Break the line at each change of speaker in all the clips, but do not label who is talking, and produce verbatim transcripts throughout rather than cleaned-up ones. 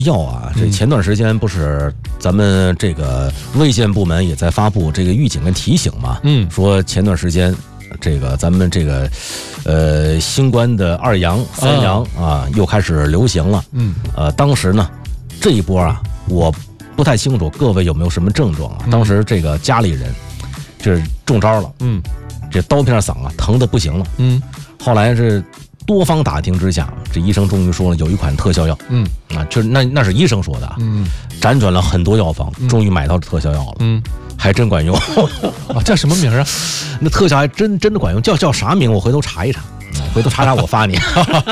药啊，这前段时间不是咱们这个卫健部门也在发布这个预警跟提醒嘛？嗯，说前段时间这个咱们这个呃新冠的二阳、三阳啊又开始流行了。嗯，呃，当时呢这一波啊，我不太清楚各位有没有什么症状啊？当时这个家里人这中招了，嗯，这刀片嗓啊疼得不行了，嗯，后来是。多方打听之下，这医生终于说了有一款特效药，嗯啊，就是那那是医生说的，嗯，辗转了很多药房，终于买到特效药了，嗯，还真管用，
啊，叫什么名啊？
那特效还真真的管用，叫叫啥名？我回头查一查，回头查查我发你，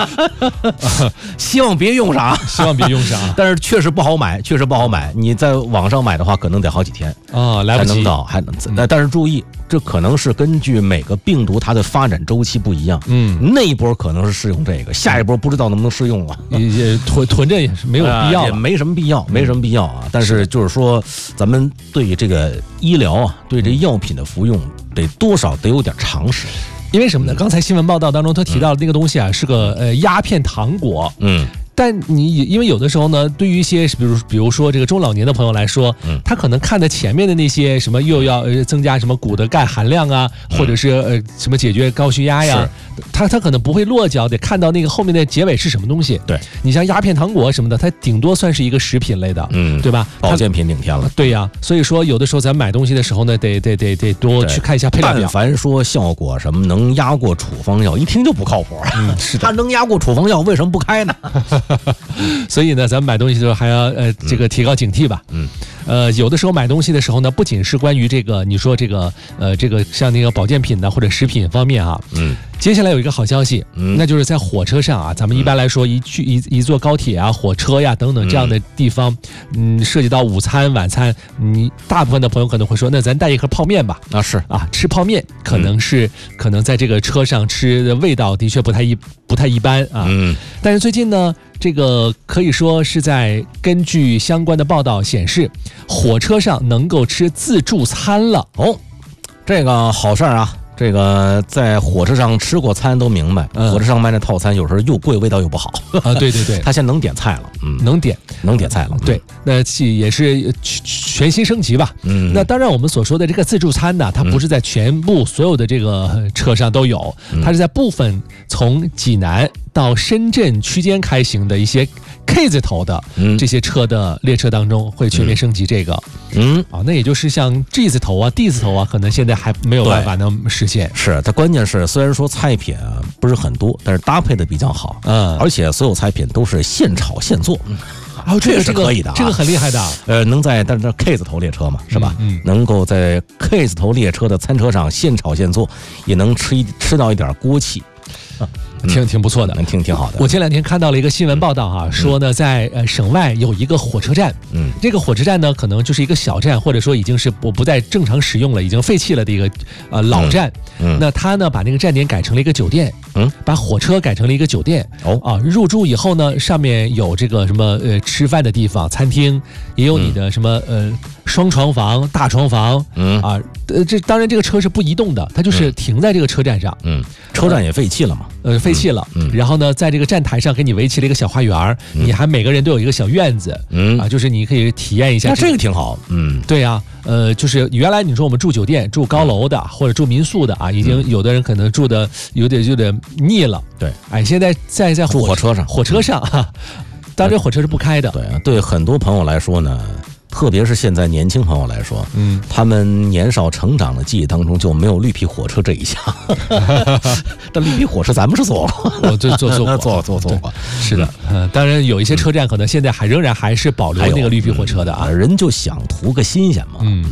希望别用上，
希望别用上，
但是确实不好买，确实不好买，你在网上买的话，可能得好几天
啊，来不及
才能到，还能，但但是注意。这可能是根据每个病毒它的发展周期不一样，嗯，那一波可能是适用这个，下一波不知道能不能适用了，
也囤囤着也是没有必要、
啊，也没什么必要，没什么必要啊。但是就是说，咱们对于这个医疗啊，对这药品的服用，得多少得有点常识。
因为什么呢？刚才新闻报道当中他提到的那个东西啊，是个呃鸦片糖果，嗯。但你因为有的时候呢，对于一些比如比如说这个中老年的朋友来说，嗯，他可能看的前面的那些什么又要呃增加什么钴的钙含量啊，嗯、或者是呃什么解决高血压呀，他他可能不会落脚得看到那个后面的结尾是什么东西。
对，
你像鸦片糖果什么的，它顶多算是一个食品类的，嗯，对吧？
保健品顶天了。
对呀、啊，所以说有的时候咱买东西的时候呢，得得得得多去看一下配料表。
但凡说效果什么能压过处方药，一听就不靠谱。
嗯，是的，
它能压过处方药，为什么不开呢？
所以呢，咱们买东西的时候还要呃这个提高警惕吧。嗯，呃，有的时候买东西的时候呢，不仅是关于这个你说这个呃这个像那个保健品的或者食品方面啊。嗯。接下来有一个好消息，嗯，那就是在火车上啊，咱们一般来说一去一一坐高铁啊、火车呀等等这样的地方，嗯，涉及到午餐、晚餐，你大部分的朋友可能会说，那咱带一盒泡面吧。
啊，是
啊，吃泡面可能是、嗯、可能在这个车上吃的味道的确不太一不太一般啊。嗯，但是最近呢，这个可以说是在根据相关的报道显示，火车上能够吃自助餐了。
哦，这个好事儿啊。这个在火车上吃过餐都明白，嗯、火车上卖那套餐有时候又贵，味道又不好
啊！对对对，
他现在能点菜了，嗯，
能点
能点菜了，
对，嗯、那也是全新升级吧。嗯，那当然我们所说的这个自助餐呢，它不是在全部所有的这个车上都有，嗯、它是在部分从济南到深圳区间开行的一些 K 字头的这些车的列车当中会全面升级这个，嗯啊，那也就是像 G 字头啊、D 字头啊，可能现在还没有办法能实现。
是，它关键是虽然说菜品啊不是很多，但是搭配的比较好，嗯，而且所有菜品都是现炒现做。
哦，这个
是可以的、啊
这个，这个很厉害的。
呃，能在但是这 K 字头列车嘛，是吧？嗯，嗯能够在 K 字头列车的餐车上现炒现做，也能吃一吃到一点锅气。
啊挺挺不错的，
挺挺好的。
我前两天看到了一个新闻报道哈、啊，嗯、说呢，在呃省外有一个火车站，嗯，这个火车站呢，可能就是一个小站，或者说已经是不不再正常使用了，已经废弃了的一个呃老站。嗯，嗯那他呢，把那个站点改成了一个酒店，嗯，把火车改成了一个酒店。哦啊，入住以后呢，上面有这个什么呃吃饭的地方，餐厅，也有你的什么、嗯、呃双床房、大床房，嗯啊，呃这当然这个车是不移动的，它就是停在这个车站上。
嗯，车站也废弃了嘛。
呃，废弃了，嗯，然后呢，在这个站台上给你围起了一个小花园，嗯、你还每个人都有一个小院子，嗯啊，就是你可以体验一下、
这个。那这个挺好，嗯，
对呀、啊，呃，就是原来你说我们住酒店、住高楼的、嗯、或者住民宿的啊，已经有的人可能住的有点有点腻了，
对，
哎，现在在在火
火车上，
火车上哈，当然火车是不开的，
对啊，对很多朋友来说呢。特别是现在年轻朋友来说，嗯，他们年少成长的记忆当中就没有绿皮火车这一项。但绿皮火车咱们是坐过，
我做做做过，
坐坐坐过，
是的。嗯，当然有一些车站可能现在还仍然还是保留那个绿皮火车的啊，
人就想图个新鲜嘛。嗯。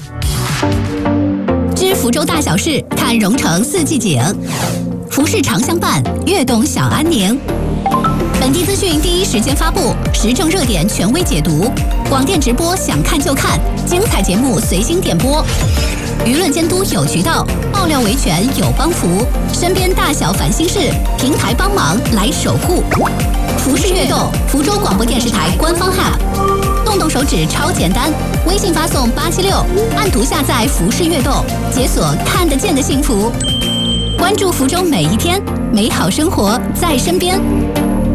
知福州大小事，看蓉城四季景，服饰常相伴，悦动小安宁。本地资讯第一时间发布，时政热点权威解读，广电直播想看就看，精彩节目随心点播，舆论监督有渠道，爆料维权有帮扶，身边大小烦心事，平台帮忙来守护。服饰悦动，福州广播电视台官方 App， 动动手指超简单，微信发送八七六，按图下载服饰悦动，解锁看得见的幸福。关注福州每一天，美好生活在身边。